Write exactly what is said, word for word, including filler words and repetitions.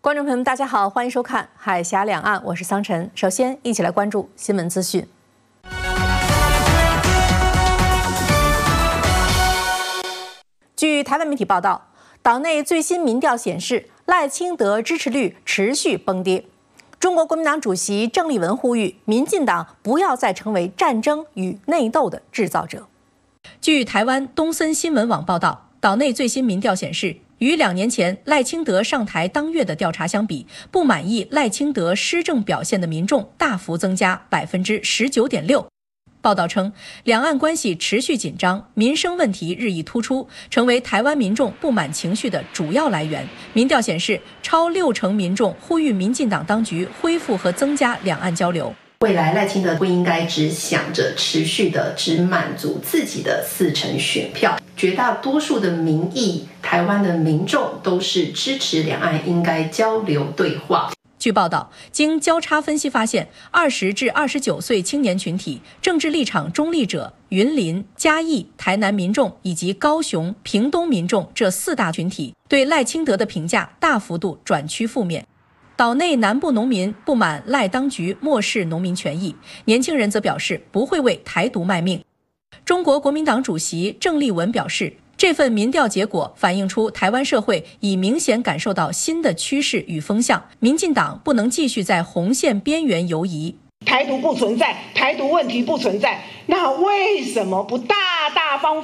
观众朋友们，大家好，欢迎收看《海峡两岸》，我是桑晨。首先，一起来关注新闻资讯。据台湾媒体报道，党内最新民调显示，赖清德支持率持续崩跌。中国国民党主席郑丽文呼吁民进党不要再成为战争与内斗的制造者。据台湾东森新闻网报道，党内最新民调显示，与两年前赖清德上台当月的调查相比，不满意赖清德施政表现的民众大幅增加百分之十九点六。报道称，两岸关系持续紧张，民生问题日益突出，成为台湾民众不满情绪的主要来源。民调显示，超六成民众呼吁民进党当局恢复和增加两岸交流。 未来赖清德不应该只想着持续的只满足自己的四成选票，绝大多数的民意，台湾的民众都是支持两岸应该交流对话。 据报道，经交叉分析发现，二十至二十九岁青年群体、政治立场中立者、云林、嘉义、台南民众以及高雄、屏东民众这四大群体对赖清德的评价大幅度转趋负面。岛内南部农民不满赖当局漠视农民权益，年轻人则表示不会为台独卖命。中国国民党主席郑丽文表示，这份民调结果反映出台湾社会已明显感受到新的趋势与风向，民进党不能继续在红线边缘游移。 台独不存在，台独问题不存在，那为什么不大大方